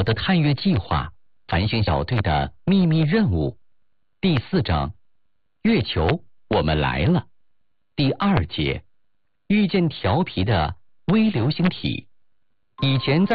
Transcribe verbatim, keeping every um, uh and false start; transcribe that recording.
的探月计划，繁星小队的秘密任务。第四章，月球，我们来了。第二节，遇见调皮的微流星体。以前在